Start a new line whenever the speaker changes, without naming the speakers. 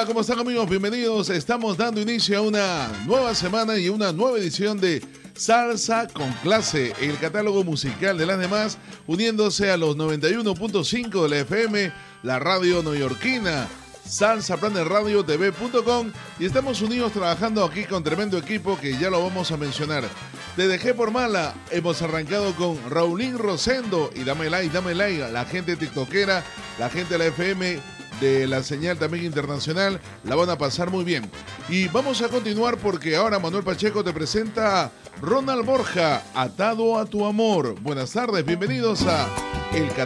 ¿cómo están amigos? Bienvenidos. Estamos dando inicio a una nueva semana y una nueva edición de Salsa con Clase, el catálogo musical de las demás, uniéndose a los 91.5 de la FM, la radio neoyorquina, salsaplanetradiotv.com, y estamos unidos trabajando aquí con tremendo equipo que ya lo vamos a mencionar. Te dejé por mala, hemos arrancado con Raulín Rosendo y dame like, la gente tiktokera, la gente de la FM, de la señal también internacional, la van a pasar muy bien. Y vamos a continuar porque ahora Manuel Pacheco te presenta a Ronald Borja, Atado a tu amor. Buenas tardes, bienvenidos a El Catálogo